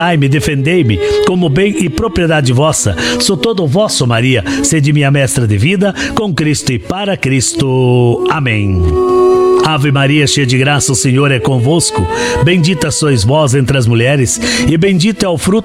Ai-me, defendei-me, como bem e propriedade vossa. Sou todo vosso, Maria. Sede minha mestra de vida, com Cristo e para Cristo. Amém. Ave Maria, cheia de graça, o Senhor é convosco. Bendita sois vós entre as mulheres, e bendito é o fruto